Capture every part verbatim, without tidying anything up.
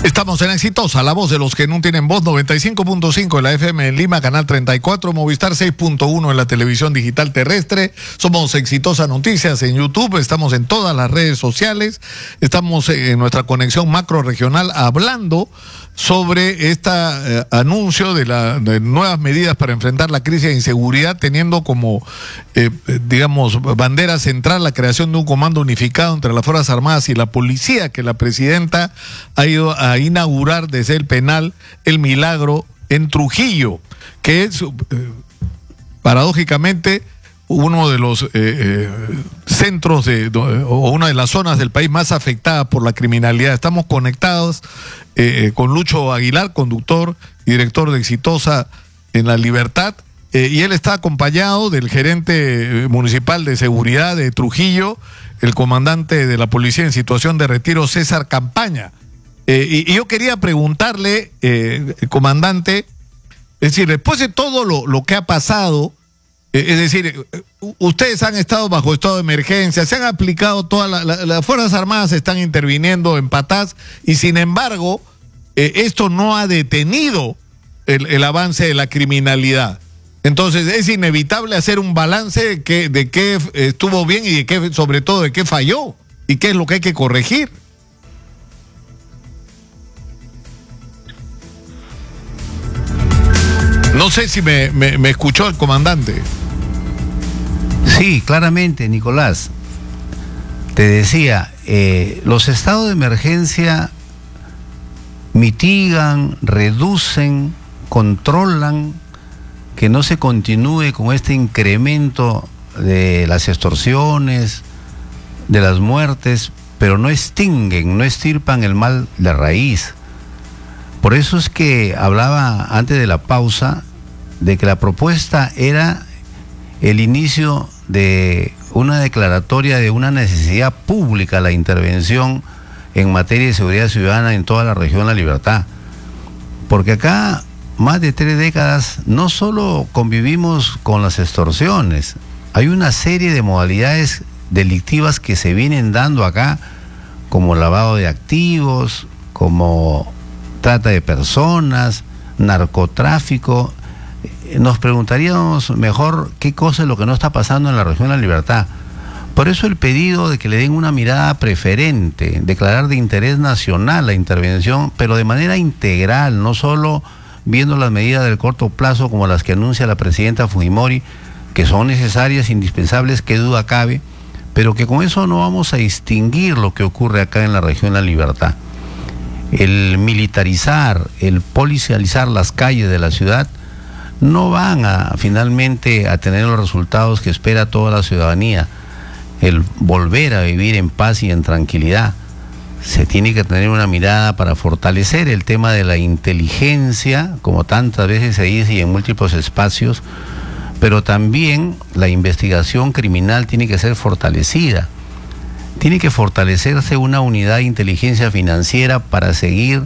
Estamos en Exitosa, la voz de los que no tienen voz, noventa y cinco punto cinco en la F M en Lima, canal treinta y cuatro, Movistar seis punto uno en la televisión digital terrestre. Somos Exitosa Noticias en YouTube, estamos en todas las redes sociales, estamos en nuestra conexión macro regional hablando sobre este eh, anuncio de, la, de nuevas medidas para enfrentar la crisis de inseguridad, teniendo como, eh, digamos, bandera central la creación de un comando unificado entre las Fuerzas Armadas y la policía, que la presidenta ha ido a inaugurar desde el penal El Milagro en Trujillo, que es, eh, paradójicamente, uno de los eh, eh, centros de, o una de las zonas del país más afectada por la criminalidad. Estamos conectados eh, con Lucho Aguilar, conductor y director de Exitosa en La Libertad, eh, y él está acompañado del gerente municipal de seguridad de Trujillo, el comandante de la policía en situación de retiro, César Campaña. Eh, y, y yo quería preguntarle, eh, comandante, es decir, después de todo lo, lo que ha pasado, es decir, ustedes han estado bajo estado de emergencia, se han aplicado todas la, la, las Fuerzas Armadas están interviniendo en Patás y sin embargo eh, esto no ha detenido el, el avance de la criminalidad. Entonces es inevitable hacer un balance de qué de qué estuvo bien y de qué, sobre todo de qué falló y qué es lo que hay que corregir. No sé si me, me, me escuchó el comandante. Sí, claramente, Nicolás. Te decía, eh, los estados de emergencia mitigan, reducen, controlan que no se continúe con este incremento de las extorsiones, de las muertes, pero no extinguen, no extirpan el mal de raíz. Por eso es que hablaba antes de la pausa de que la propuesta era el inicio de una declaratoria de una necesidad pública, la intervención en materia de seguridad ciudadana en toda la región La Libertad. Porque acá, más de tres décadas, no solo convivimos con las extorsiones, hay una serie de modalidades delictivas que se vienen dando acá, como lavado de activos, como trata de personas, narcotráfico. Nos preguntaríamos mejor qué cosa es lo que no está pasando en la región de La Libertad. Por eso el pedido de que le den una mirada preferente, declarar de interés nacional la intervención, pero de manera integral, no solo viendo las medidas del corto plazo como las que anuncia la presidenta Fujimori, que son necesarias, indispensables, qué duda cabe, pero que con eso no vamos a distinguir lo que ocurre acá en la región de La Libertad. El militarizar, el policializar las calles de la ciudad no van a finalmente a tener los resultados que espera toda la ciudadanía, el volver a vivir en paz y en tranquilidad. Se tiene que tener una mirada para fortalecer el tema de la inteligencia, como tantas veces se dice y en múltiples espacios, pero también la investigación criminal tiene que ser fortalecida. Tiene que fortalecerse una unidad de inteligencia financiera para seguir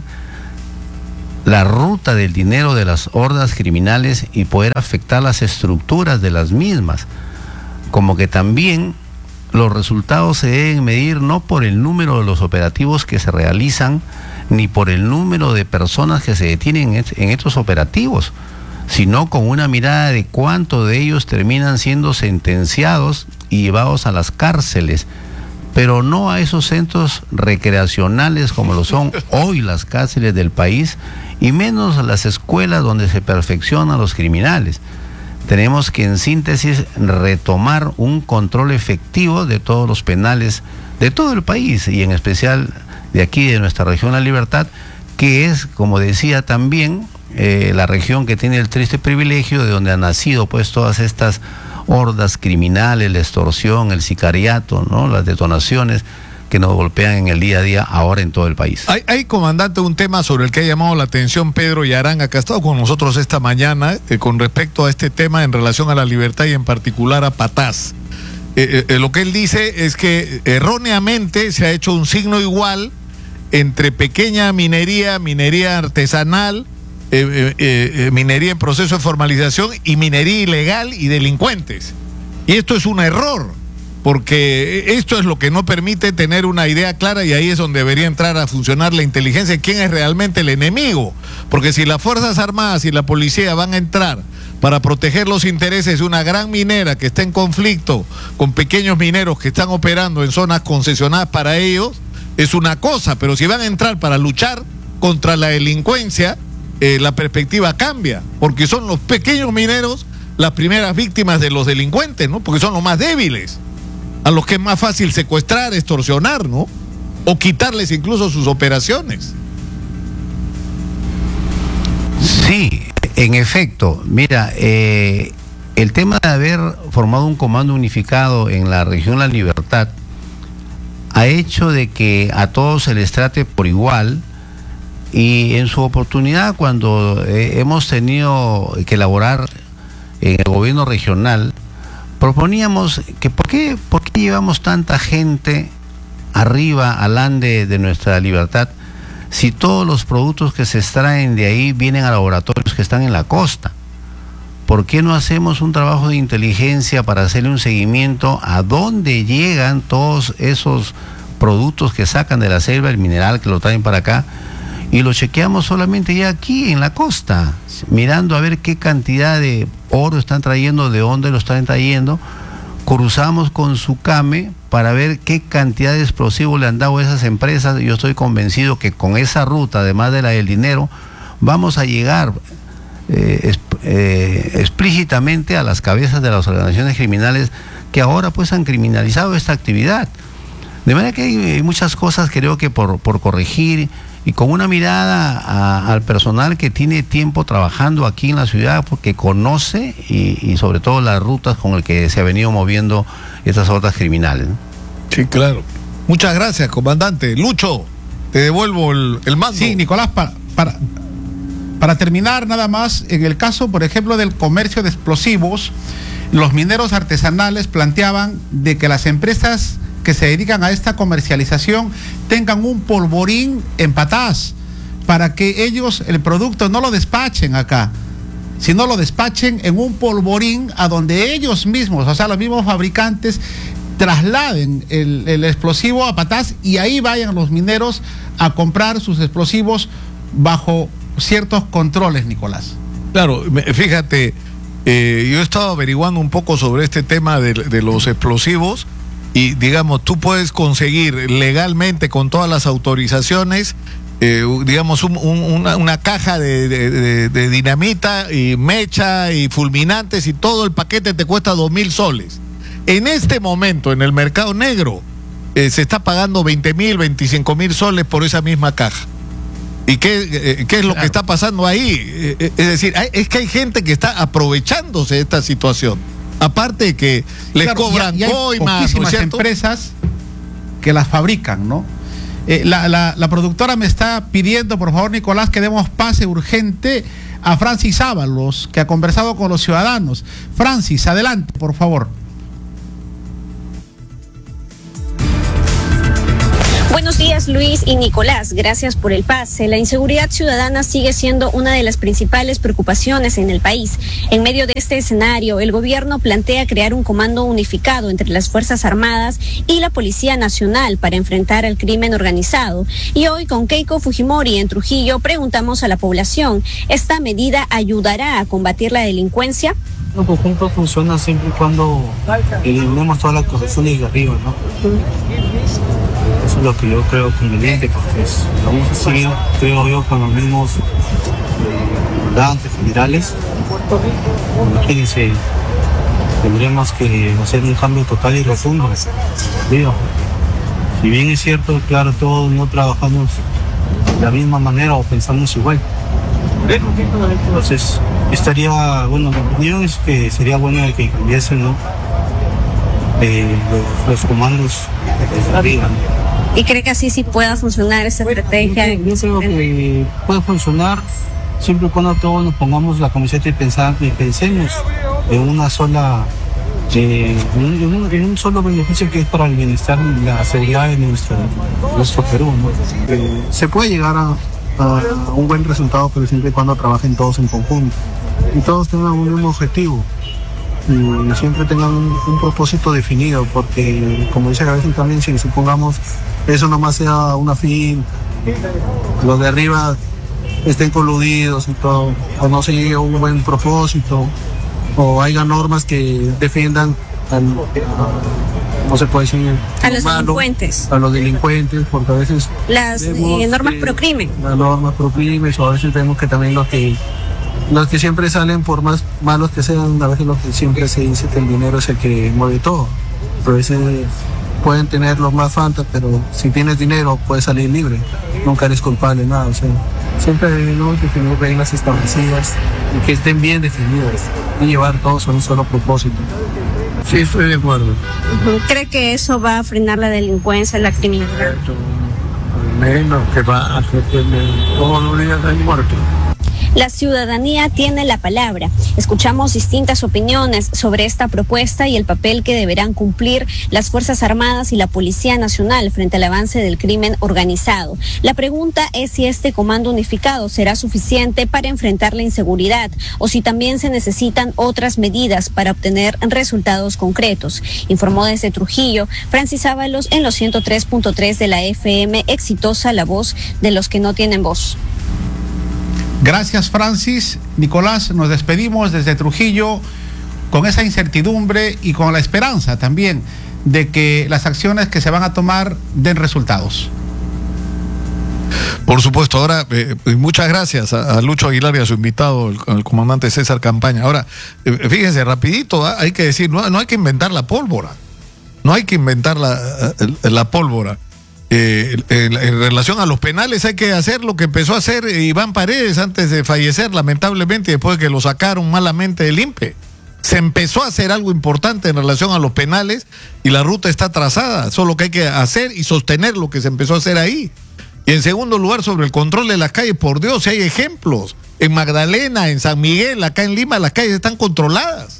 la ruta del dinero de las hordas criminales y poder afectar las estructuras de las mismas. Como que también los resultados se deben medir no por el número de los operativos que se realizan, ni por el número de personas que se detienen en estos operativos, sino con una mirada de cuánto de ellos terminan siendo sentenciados y llevados a las cárceles, pero no a esos centros recreacionales como lo son hoy las cárceles del país, y menos a las escuelas donde se perfeccionan los criminales. Tenemos que, en síntesis, retomar un control efectivo de todos los penales de todo el país, y en especial de aquí, de nuestra región La Libertad, que es, como decía también, eh, la región que tiene el triste privilegio de donde han nacido pues todas estas hordas criminales, la extorsión, el sicariato, ¿no?, las detonaciones que nos golpean en el día a día ahora en todo el país. Hay, hay, comandante, un tema sobre el que ha llamado la atención Pedro Yaranga, que ha estado con nosotros esta mañana, eh, con respecto a este tema en relación a La Libertad y en particular a Patás. Eh, eh, lo que él dice es que erróneamente se ha hecho un signo igual entre pequeña minería, minería artesanal, eh, eh, eh, minería en proceso de formalización y minería ilegal y delincuentes. Y esto es un error. porque esto es lo que no permite tener una idea clara, y ahí es donde debería entrar a funcionar la inteligencia, quién es realmente el enemigo, porque si las Fuerzas Armadas y la policía van a entrar para proteger los intereses de una gran minera que está en conflicto con pequeños mineros que están operando en zonas concesionadas para ellos, es una cosa, pero si van a entrar para luchar contra la delincuencia, eh, la perspectiva cambia, porque son los pequeños mineros las primeras víctimas de los delincuentes, ¿no? Porque son los más débiles, a los que es más fácil secuestrar, extorsionar, ¿no? O quitarles incluso sus operaciones. Sí, en efecto. Mira, eh, el tema de haber formado un comando unificado en la región La Libertad ha hecho de que a todos se les trate por igual, y en su oportunidad, cuando eh, hemos tenido que elaborar en el gobierno regional, proponíamos que ¿por qué, por qué llevamos tanta gente arriba al ande de nuestra libertad si todos los productos que se extraen de ahí vienen a laboratorios que están en la costa? ¿Por qué no hacemos un trabajo de inteligencia para hacerle un seguimiento a dónde llegan todos esos productos que sacan de la selva, el mineral, que lo traen para acá, y lo chequeamos solamente ya aquí en la costa, mirando a ver qué cantidad de oro están trayendo, de dónde lo están trayendo? Cruzamos con SUCAME para ver qué cantidad de explosivos le han dado a esas empresas. Yo estoy convencido que con esa ruta, además de la del dinero, vamos a llegar eh, exp eh, explícitamente a las cabezas de las organizaciones criminales que ahora pues han criminalizado esta actividad. De manera que hay muchas cosas, creo que por, por corregir, y con una mirada a, al personal que tiene tiempo trabajando aquí en la ciudad, porque conoce y, y sobre todo las rutas con las que se ha venido moviendo estas hordas criminales, ¿no? Sí, claro. Muchas gracias, comandante. Lucho, te devuelvo el, el mando. Sí, Nicolás, para, para, para terminar nada más, en el caso, por ejemplo, del comercio de explosivos, los mineros artesanales planteaban de que las empresas que se dedican a esta comercialización tengan un polvorín en Patás, para que ellos el producto no lo despachen acá, sino lo despachen en un polvorín a donde ellos mismos, o sea, los mismos fabricantes, trasladen el, el explosivo a Patás, y ahí vayan los mineros a comprar sus explosivos bajo ciertos controles, Nicolás. Claro, fíjate, eh, yo he estado averiguando un poco sobre este tema de, de los explosivos. Y digamos, tú puedes conseguir legalmente con todas las autorizaciones, eh, digamos, un, un, una, una caja de, de, de, de dinamita y mecha y fulminantes, y todo el paquete te cuesta dos mil soles. En este momento, en el mercado negro, eh, se está pagando veinte mil, veinticinco mil soles por esa misma caja. ¿Y qué, eh, qué es lo claro. que está pasando ahí? Eh, es decir, hay, es que hay gente que está aprovechándose de esta situación. Aparte de que les claro, cobran y hay, y hay coimas, poquísimas empresas que las fabrican, ¿no? Eh, la, la, la productora me está pidiendo, por favor, Nicolás, que demos pase urgente a Francis Ábalos, que ha conversado con los ciudadanos. Francis, adelante, por favor. Buenos días, Luis y Nicolás. Gracias por el pase. La inseguridad ciudadana sigue siendo una de las principales preocupaciones en el país. En medio de este escenario, el gobierno plantea crear un comando unificado entre las Fuerzas Armadas y la Policía Nacional para enfrentar al crimen organizado. Y hoy, con Keiko Fujimori en Trujillo, preguntamos a la población, ¿esta medida ayudará a combatir la delincuencia? El conjunto funciona siempre y cuando eliminemos todas las acusaciones de arriba, ¿no? Eso es lo que yo creo conveniente, porque es, vamos a seguir, creo yo, con los mismos comandantes eh, generales. Imagínense, tendríamos que hacer un cambio total y rotundo. Digo, si bien es cierto, claro, todos no trabajamos de la misma manera o pensamos igual. Entonces, estaría, bueno, mi opinión es que sería bueno que cambiasen, ¿no? Eh, los, los comandos de arriba, ¿no? ¿Y cree que así sí pueda funcionar esa estrategia? Yo creo que puede funcionar siempre y cuando todos nos pongamos la camiseta y, pensar, y pensemos en una sola, eh, en, un, en un solo beneficio, que es para el bienestar y la seguridad de nuestro, nuestro Perú, ¿no? Eh, se puede llegar a, a un buen resultado, pero siempre y cuando trabajen todos en conjunto y todos tengan un mismo objetivo. y siempre tengan un, un propósito definido, porque como dice a veces también, si supongamos eso nomás sea una fin, los de arriba estén coludidos y todo, o no se llegue a un buen propósito, o haya normas que defiendan al, a, no se puede decir a los malo, delincuentes, a los delincuentes, porque a veces las eh, normas pro crimen, las normas pro crimen, o a veces vemos que también los que los que siempre salen, por más malos que sean, a veces lo que siempre se dice que el dinero es el que mueve todo. A veces pueden tener los más fantas, pero si tienes dinero puedes salir libre, nunca eres culpable de nada. O sea, siempre debemos definir reglas establecidas y que estén bien definidas y llevar todos a un solo propósito. Sí, estoy de acuerdo. ¿Cree que eso va a frenar la delincuencia, la criminalidad? Menos que va a hacer que todos los días hay muertos. La ciudadanía tiene la palabra. Escuchamos distintas opiniones sobre esta propuesta y el papel que deberán cumplir las Fuerzas Armadas y la Policía Nacional frente al avance del crimen organizado. La pregunta es si este comando unificado será suficiente para enfrentar la inseguridad o si también se necesitan otras medidas para obtener resultados concretos. Informó desde Trujillo Francis Ábalos en los ciento tres punto tres de la F M, exitosa, la voz de los que no tienen voz. Gracias, Francis. Nicolás, nos despedimos desde Trujillo con esa incertidumbre y con la esperanza también de que las acciones que se van a tomar den resultados. Por supuesto. Ahora, eh, muchas gracias a, a Lucho Aguilar y a su invitado, el, el comandante César Campaña. Ahora, eh, fíjense, rapidito, ¿eh? hay que decir, no, no hay que inventar la pólvora. No hay que inventar la, la pólvora. Eh, en, en relación a los penales hay que hacer lo que empezó a hacer Iván Paredes antes de fallecer, lamentablemente, después de que lo sacaron malamente del I N P E. Se empezó a hacer algo importante en relación a los penales y la ruta está trazada, solo que hay que hacer y sostener lo que se empezó a hacer ahí. Y en segundo lugar, sobre el control de las calles, por Dios, si hay ejemplos. En Magdalena, en San Miguel, acá en Lima, las calles están controladas.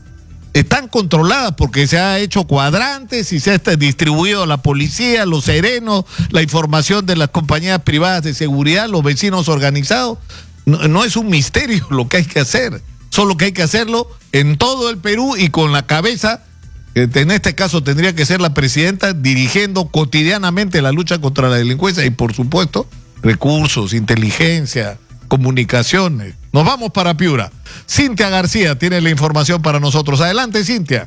Están controladas porque se ha hecho cuadrantes y se ha distribuido a la policía, los serenos, la información de las compañías privadas de seguridad, los vecinos organizados. No, no es un misterio lo que hay que hacer, solo que hay que hacerlo en todo el Perú y con la cabeza, que en este caso tendría que ser la presidenta, dirigiendo cotidianamente la lucha contra la delincuencia y, por supuesto, recursos, inteligencia, comunicaciones. Nos vamos para Piura. Cintia García tiene la información para nosotros. Adelante, Cintia.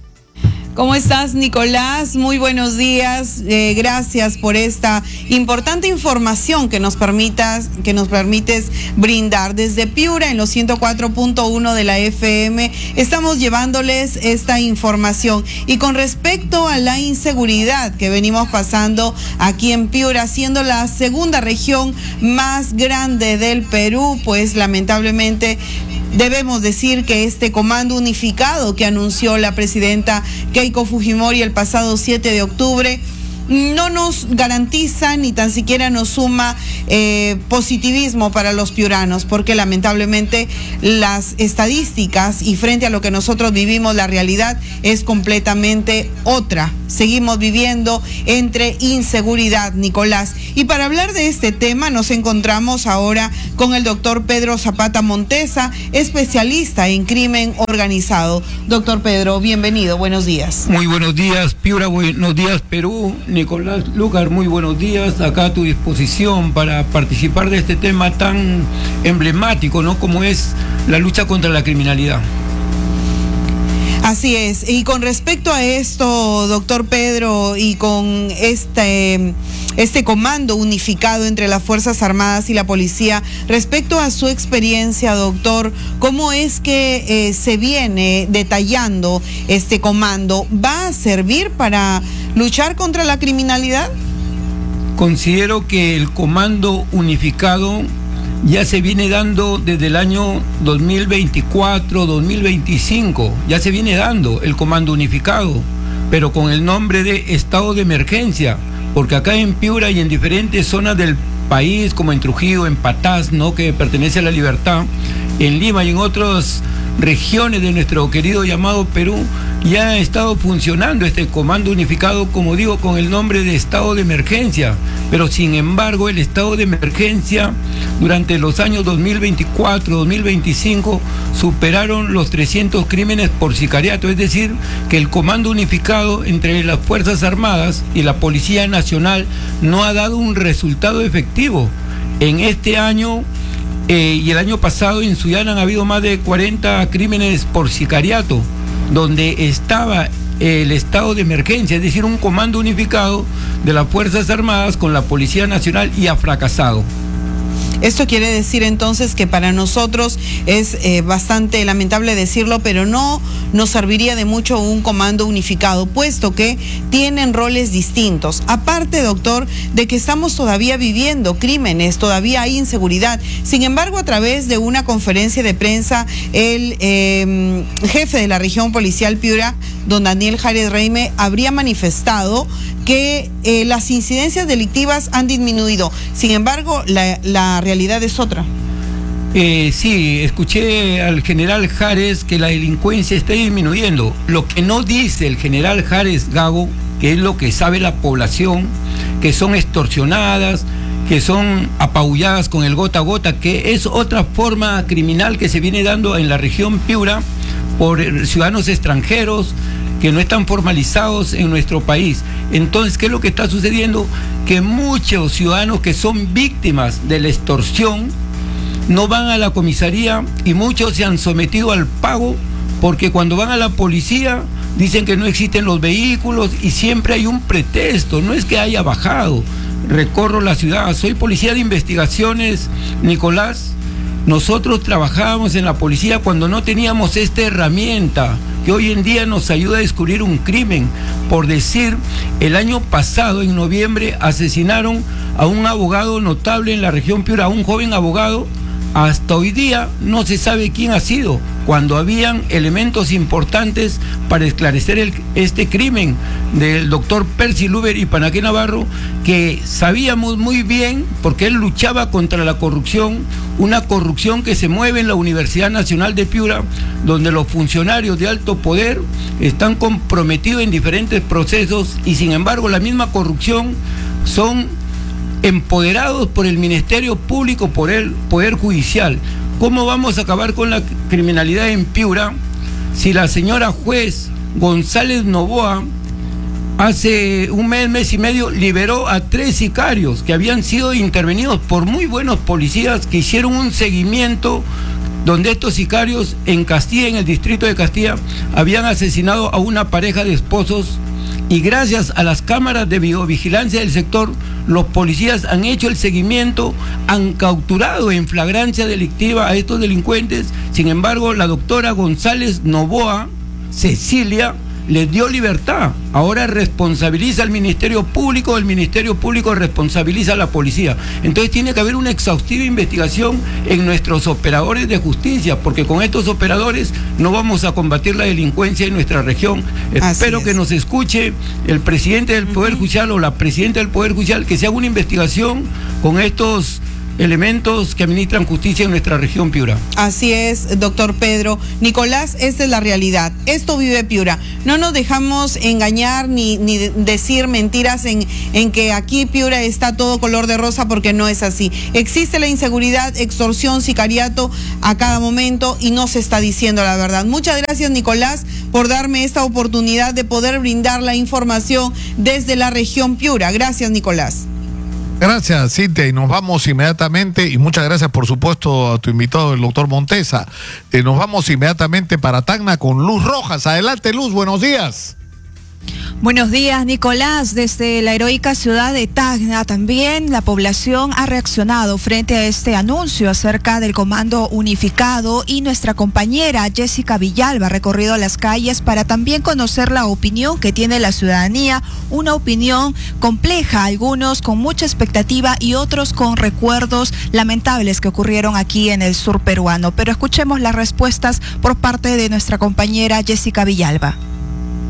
¿Cómo estás, Nicolás? Muy buenos días. Eh, gracias por esta importante información que nos permitas, que nos permites brindar. Desde Piura, en los ciento cuatro punto uno de la F M, estamos llevándoles esta información. Y con respecto a la inseguridad que venimos pasando aquí en Piura, siendo la segunda región más grande del Perú, pues lamentablemente debemos decir que este comando unificado que anunció la presidenta Keiko Fujimori el pasado siete de octubre no nos garantiza ni tan siquiera nos suma eh, positivismo para los piuranos, porque lamentablemente las estadísticas y frente a lo que nosotros vivimos, la realidad es completamente otra. Seguimos viviendo entre inseguridad, Nicolás. Y para hablar de este tema nos encontramos ahora con el doctor Pedro Zapata Montesa, especialista en crimen organizado. Doctor Pedro, bienvenido, buenos días. Muy buenos días, Piura, buenos días, Perú. Nicolás Lucar, muy buenos días, acá a tu disposición para participar de este tema tan emblemático, ¿no?, como es la lucha contra la criminalidad. Así es, y con respecto a esto, doctor Pedro, y con este, este comando unificado entre las Fuerzas Armadas y la Policía, respecto a su experiencia, doctor, ¿cómo es que eh, se viene detallando este comando? ¿Va a servir para luchar contra la criminalidad? Considero que el comando unificado ya se viene dando desde el año dos mil veinticuatro, dos mil veinticinco, ya se viene dando el comando unificado, pero con el nombre de estado de emergencia, porque acá en Piura y en diferentes zonas del país, como en Trujillo, en Patás, ¿no?, que pertenece a La Libertad, en Lima y en otras regiones de nuestro querido llamado Perú, ya ha estado funcionando este comando unificado, como digo, con el nombre de estado de emergencia, pero sin embargo el estado de emergencia durante los años dos mil veinticuatro, dos mil veinticinco superaron los trescientos crímenes por sicariato, es decir, que el comando unificado entre las Fuerzas Armadas y la Policía Nacional no ha dado un resultado efectivo. En este año eh, y el año pasado en Sullana han habido más de cuarenta crímenes por sicariato, donde estaba el estado de emergencia, es decir, un comando unificado de las Fuerzas Armadas con la Policía Nacional, y ha fracasado. Esto quiere decir entonces que para nosotros es eh, bastante lamentable decirlo, pero no nos serviría de mucho un comando unificado, puesto que tienen roles distintos. Aparte, doctor, de que estamos todavía viviendo crímenes, todavía hay inseguridad. Sin embargo, a través de una conferencia de prensa, el eh, jefe de la región policial Piura, don Daniel Jared Reime, habría manifestado que eh, las incidencias delictivas han disminuido. Sin embargo, la, la realidad es otra. Eh, sí, escuché al general Jares que la delincuencia está disminuyendo. Lo que no dice el general Jares, Gago, que es lo que sabe la población, que son extorsionadas, que son apabulladas con el gota a gota, que es otra forma criminal que se viene dando en la región Piura por ciudadanos extranjeros que no están formalizados en nuestro país. Entonces, ¿qué es lo que está sucediendo? Que muchos ciudadanos que son víctimas de la extorsión no van a la comisaría, y muchos se han sometido al pago, porque cuando van a la policía dicen que no existen los vehículos y siempre hay un pretexto, no es que haya bajado. Recorro la ciudad, soy policía de investigaciones, Nicolás. Nosotros trabajábamos en la policía cuando no teníamos esta herramienta que hoy en día nos ayuda a descubrir un crimen. Por decir, el año pasado, en noviembre, asesinaron a un abogado notable en la región Piura, a un joven abogado. Hasta hoy día no se sabe quién ha sido, cuando habían elementos importantes para esclarecer el, este crimen del doctor Percy Luber y Panaque Navarro, que sabíamos muy bien, porque él luchaba contra la corrupción, una corrupción que se mueve en la Universidad Nacional de Piura, donde los funcionarios de alto poder están comprometidos en diferentes procesos, y sin embargo la misma corrupción son empoderados por el Ministerio Público, por el Poder Judicial. ¿Cómo vamos a acabar con la criminalidad en Piura si la señora juez González Novoa hace un mes, mes y medio liberó a tres sicarios que habían sido intervenidos por muy buenos policías que hicieron un seguimiento donde estos sicarios en Castilla, en el distrito de Castilla, habían asesinado a una pareja de esposos? Y gracias a las cámaras de videovigilancia del sector, los policías han hecho el seguimiento, han capturado en flagrancia delictiva a estos delincuentes. Sin embargo, la doctora González Novoa, Cecilia, les dio libertad. Ahora responsabiliza al Ministerio Público, el Ministerio Público responsabiliza a la policía. Entonces tiene que haber una exhaustiva investigación en nuestros operadores de justicia, porque con estos operadores no vamos a combatir la delincuencia en nuestra región. Así Espero es. que nos escuche el presidente del Poder uh-huh. Judicial o la presidenta del Poder Judicial, que se haga una investigación con estos elementos que administran justicia en nuestra región Piura. Así es, doctor Pedro. Nicolás, esta es la realidad. Esto vive Piura. No nos dejamos engañar ni, ni decir mentiras en, en que aquí Piura está todo color de rosa, porque no es así. Existe la inseguridad, extorsión, sicariato a cada momento, y no se está diciendo la verdad. Muchas gracias, Nicolás, por darme esta oportunidad de poder brindar la información desde la región Piura. Gracias, Nicolás. Gracias, Cintia, y nos vamos inmediatamente, y muchas gracias por supuesto a tu invitado, el doctor Montesa. Eh, nos vamos inmediatamente para Tacna con Luz Rojas. Adelante, Luz, buenos días. Buenos días, Nicolás. Desde la heroica ciudad de Tacna también la población ha reaccionado frente a este anuncio acerca del comando unificado, y nuestra compañera Jessica Villalba ha recorrido las calles para también conocer la opinión que tiene la ciudadanía, una opinión compleja, algunos con mucha expectativa y otros con recuerdos lamentables que ocurrieron aquí en el sur peruano. Pero escuchemos las respuestas por parte de nuestra compañera Jessica Villalba.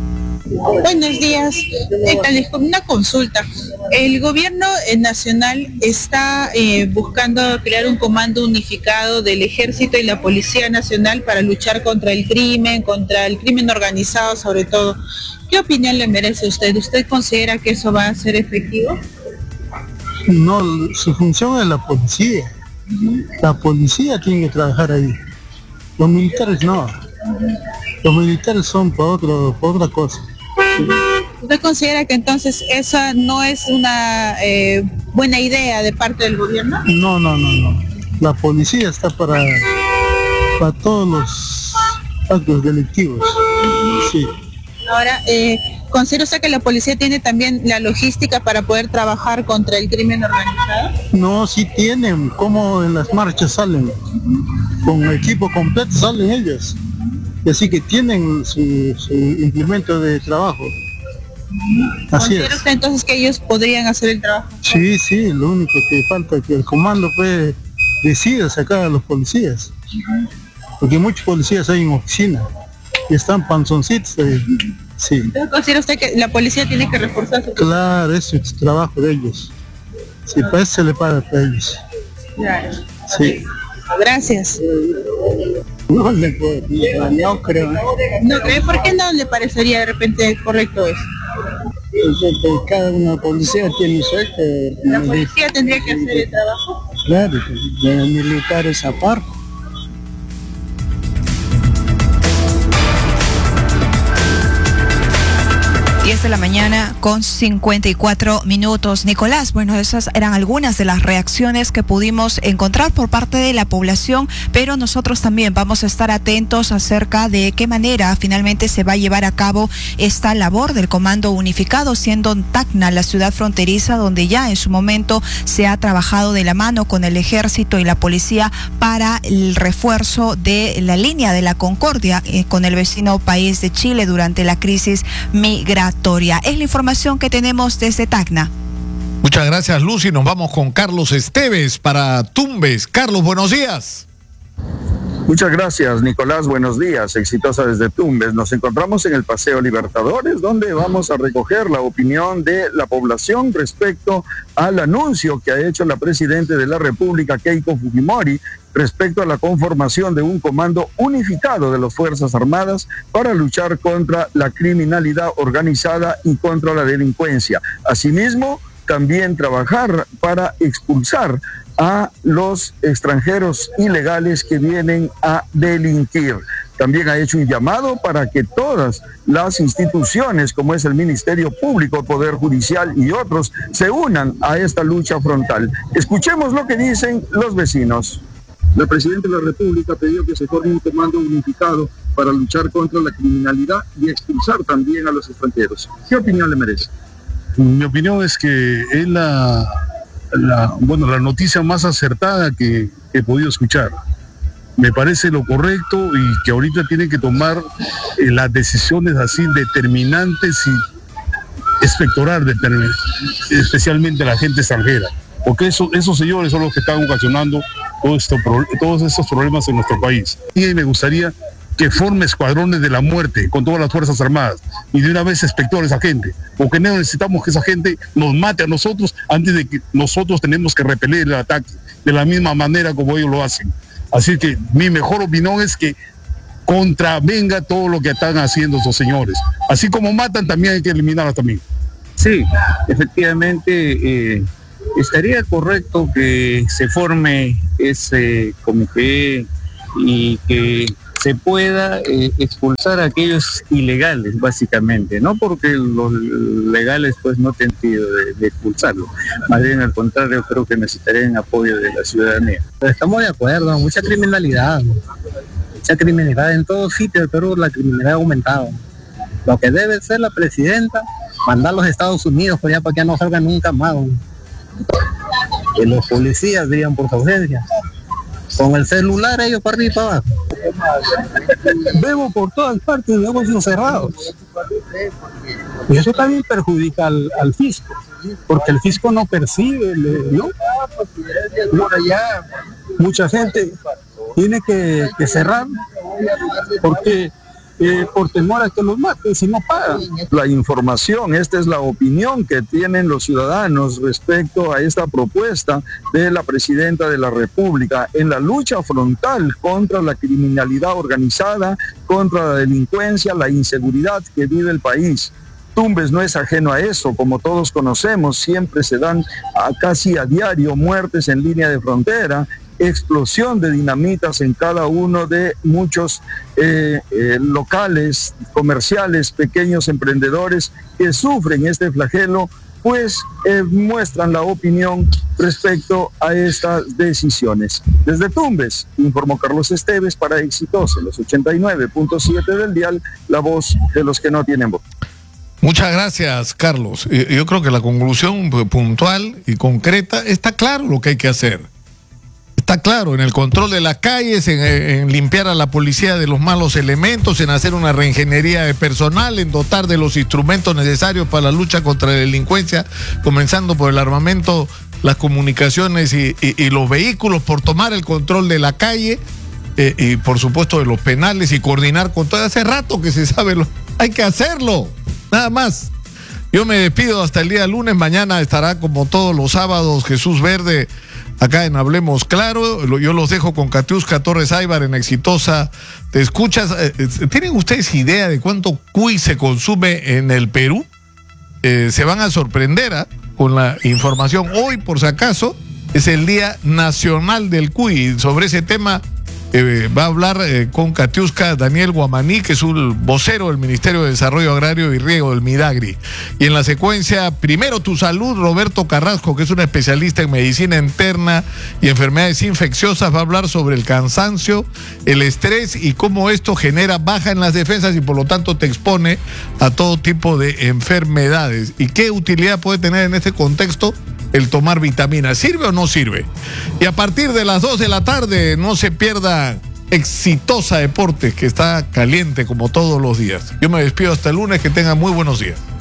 Buenos días. Eh, una consulta. El gobierno eh, nacional está eh, buscando crear un comando unificado del ejército y la Policía Nacional para luchar contra el crimen, contra el crimen organizado sobre todo. ¿Qué opinión le merece a usted? ¿Usted considera que eso va a ser efectivo? No, su función es la policía. La policía tiene que trabajar ahí. Los militares no. Los militares son para, otro, para otra cosa. ¿Usted considera que entonces esa no es una eh, buena idea de parte del gobierno? No, no, no, no. La policía está para, para todos los actos delictivos. Sí. Ahora, eh, ¿considera usted que la policía tiene también la logística para poder trabajar contra el crimen organizado? No, sí tienen. ¿Cómo en las marchas salen? Con equipo completo salen ellos. Así que tienen su, su implemento de trabajo. Así ¿Considera es. usted entonces que ellos podrían hacer el trabajo? Sí, sí, lo único que falta es que el comando pues, decida sacar a los policías. Porque muchos policías hay en oficina y están panzoncitos. Eh, sí. Entonces, ¿considera usted que la policía tiene que reforzar su Claro, ese es el trabajo de ellos. Sí, para eso se le paga a ellos. Claro. Sí. Gracias. No le puedo, no creo. ¿No cree? ¿Por qué no le parecería de repente correcto eso? Cada una policía tiene suerte. ¿La policía tendría que hacer el trabajo? Claro, de militares aparte. diez de la mañana con cincuenta y cuatro minutos. Nicolás, bueno, esas eran algunas de las reacciones que pudimos encontrar por parte de la población, pero nosotros también vamos a estar atentos acerca de qué manera finalmente se va a llevar a cabo esta labor del Comando Unificado, siendo Tacna la ciudad fronteriza donde ya en su momento se ha trabajado de la mano con el ejército y la policía para el refuerzo de la línea de la Concordia eh, con el vecino país de Chile durante la crisis migratoria. Es la información que tenemos desde Tacna. Muchas gracias, Lucy. Nos vamos con Carlos Esteves para Tumbes. Carlos, buenos días. Muchas gracias, Nicolás. Buenos días. Exitosa desde Tumbes. Nos encontramos en el Paseo Libertadores, donde vamos a recoger la opinión de la población respecto al anuncio que ha hecho la Presidenta de la República, Keiko Fujimori, respecto a la conformación de un comando unificado de las Fuerzas Armadas para luchar contra la criminalidad organizada y contra la delincuencia. Asimismo, también trabajar para expulsar a los extranjeros ilegales que vienen a delinquir. También ha hecho un llamado para que todas las instituciones, como es el Ministerio Público, Poder Judicial y otros, se unan a esta lucha frontal. Escuchemos lo que dicen los vecinos. La Presidenta de la República pidió que se forme un comando unificado para luchar contra la criminalidad y expulsar también a los extranjeros. ¿Qué opinión le merece? Mi opinión es que es la, la, bueno, la noticia más acertada que he podido escuchar. Me parece lo correcto y que ahorita tienen que tomar eh, las decisiones así determinantes y expectorar, determin, especialmente la gente extranjera. Porque eso, esos señores son los que están ocasionando todo esto, todos estos problemas en nuestro país. Y me gustaría que forme escuadrones de la muerte con todas las Fuerzas Armadas y de una vez inspectores a gente, porque no necesitamos que esa gente nos mate a nosotros antes de que nosotros tenemos que repeler el ataque de la misma manera como ellos lo hacen. Así que mi mejor opinión es que contravenga todo lo que están haciendo esos señores. Así como matan, también hay que eliminarlos también. Sí, efectivamente, eh, estaría correcto que se forme ese comité y que se pueda eh, expulsar a aquellos ilegales, básicamente, no porque los legales pues no tienen sentido de, de expulsarlos, más bien al contrario, creo que necesitarían apoyo de la ciudadanía. Estamos de acuerdo, mucha criminalidad, mucha criminalidad en todos sitios del Perú, la criminalidad ha aumentado. Lo que debe ser la presidenta, mandar a los Estados Unidos por allá para que ya no salgan nunca más. Que los policías digan por su ausencia. Con el celular ellos para arriba y para abajo. Vemos por todas partes negocios cerrados. Y eso también perjudica al, al fisco, porque el fisco no percibe, ¿no? Por allá mucha gente tiene que, que cerrar, porque eh, por temor a que los maten si no pagan. La información, esta es la opinión que tienen los ciudadanos respecto a esta propuesta de la presidenta de la República en la lucha frontal contra la criminalidad organizada, contra la delincuencia, la inseguridad que vive el país. Tumbes no es ajeno a eso, como todos conocemos, siempre se dan a, casi a diario muertes en línea de frontera, explosión de dinamitas en cada uno de muchos eh, eh, locales, comerciales, pequeños emprendedores que sufren este flagelo, pues eh, muestran la opinión respecto a estas decisiones. Desde Tumbes, informó Carlos Esteves para Exitosa, los ochenta y nueve punto siete del dial, la voz de los que no tienen voz. Muchas gracias, Carlos. Yo creo que la conclusión puntual y concreta está claro lo que hay que hacer. Está claro, en el control de las calles, en, en limpiar a la policía de los malos elementos, en hacer una reingeniería de personal, en dotar de los instrumentos necesarios para la lucha contra la delincuencia, comenzando por el armamento, las comunicaciones y, y, y los vehículos, por tomar el control de la calle eh, y por supuesto de los penales y coordinar con todo. Hace rato que se sabe, lo, hay que hacerlo, nada más. Yo me despido hasta el día lunes. Mañana estará como todos los sábados Jesús Verde acá en Hablemos Claro. Yo los dejo con Katiuska Torres Aybar en Exitosa. ¿Te escuchas? ¿Tienen ustedes idea de cuánto cuy se consume en el Perú? Eh, se van a sorprender ¿eh? con la información. Hoy, por si acaso, es el Día Nacional del Cuy. Sobre ese tema eh, va a hablar eh, con Katiuska Daniel Guamaní, que es un vocero del Ministerio de Desarrollo Agrario y Riego del Midagri. Y en la secuencia, primero tu salud, Roberto Carrasco, que es un especialista en medicina interna y enfermedades infecciosas, va a hablar sobre el cansancio, el estrés y cómo esto genera baja en las defensas y por lo tanto te expone a todo tipo de enfermedades. ¿Y qué utilidad puede tener en este contexto el tomar vitaminas? ¿Sirve o no sirve? Y a partir de las dos de la tarde, no se pierda Exitosa Deportes, que está caliente como todos los días. Yo me despido hasta el lunes, que tengan muy buenos días.